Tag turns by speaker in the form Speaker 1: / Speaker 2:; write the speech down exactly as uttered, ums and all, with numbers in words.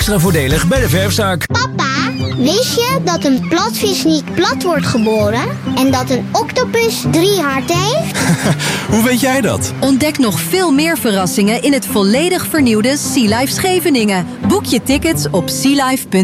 Speaker 1: Extra voordelig bij de Verfzaak.
Speaker 2: Papa, wist je dat een platvis niet plat wordt geboren? En dat een octopus drie harten heeft?
Speaker 1: Hoe weet jij dat?
Speaker 3: Ontdek nog veel meer verrassingen in het volledig vernieuwde Sea Life Scheveningen. Boek je tickets op sealife punt n l.